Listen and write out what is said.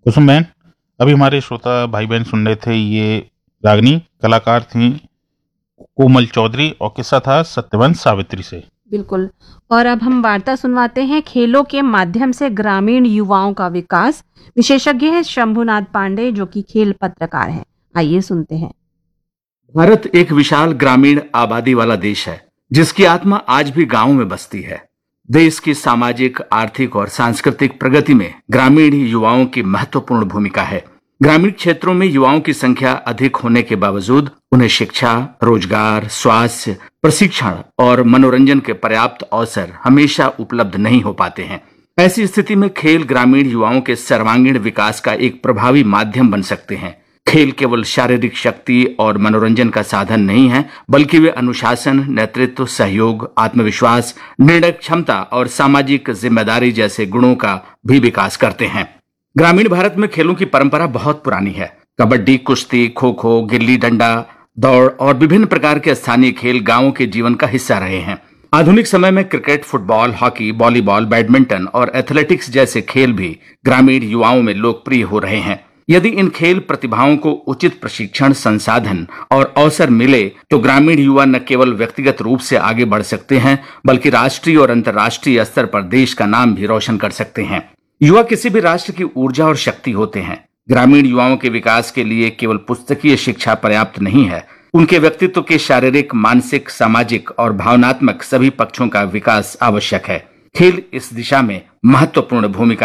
कुसुम बहन, अभी हमारे श्रोता भाई बहन सुन रहे थे। ये रागनी कलाकार थी कोमल चौधरी और किस्सा था सत्यवंश सावित्री से। बिल्कुल। और अब हम वार्ता सुनवाते हैं खेलों के माध्यम से ग्रामीण युवाओं का विकास। विशेषज्ञ है शंभुनाथ पांडे, जो कि खेल पत्रकार हैं। आइए सुनते हैं। भारत एक विशाल ग्रामीण आबादी वाला देश है, जिसकी आत्मा आज भी गांवों में बसती है। देश की सामाजिक, आर्थिक और सांस्कृतिक प्रगति में ग्रामीण युवाओं की महत्वपूर्ण भूमिका है। ग्रामीण क्षेत्रों में युवाओं की संख्या अधिक होने के बावजूद उन्हें शिक्षा, रोजगार, स्वास्थ्य, प्रशिक्षण और मनोरंजन के पर्याप्त अवसर हमेशा उपलब्ध नहीं हो पाते हैं। ऐसी स्थिति में खेल ग्रामीण युवाओं के सर्वांगीण विकास का एक प्रभावी माध्यम बन सकते हैं। खेल केवल शारीरिक शक्ति और मनोरंजन का साधन नहीं है, बल्कि वे अनुशासन, नेतृत्व, सहयोग, आत्मविश्वास, निर्णय क्षमता और सामाजिक जिम्मेदारी जैसे गुणों का भी विकास करते हैं। ग्रामीण भारत में खेलों की परंपरा बहुत पुरानी है। कबड्डी, कुश्ती, खो खो, गिल्ली डंडा, दौड़ और विभिन्न प्रकार के स्थानीय खेल गांवों के जीवन का हिस्सा रहे हैं। आधुनिक समय में cricket, football, hockey, volleyball, badminton और एथलेटिक्स जैसे खेल भी ग्रामीण युवाओं में लोकप्रिय हो रहे हैं। यदि इन खेल प्रतिभाओं को उचित प्रशिक्षण, संसाधन और अवसर मिले तो ग्रामीण युवा न केवल व्यक्तिगत रूप से आगे बढ़ सकते हैं, बल्कि राष्ट्रीय और अंतर्राष्ट्रीय स्तर पर देश का नाम भी रोशन कर सकते हैं। युवा किसी भी राष्ट्र की ऊर्जा और शक्ति होते हैं। ग्रामीण युवाओं के विकास के लिए केवल पुस्तकीय शिक्षा पर्याप्त नहीं है। उनके व्यक्तित्व के शारीरिक, मानसिक, सामाजिक और भावनात्मक सभी पक्षों का विकास आवश्यक है। खेल इस दिशा में महत्वपूर्ण भूमिका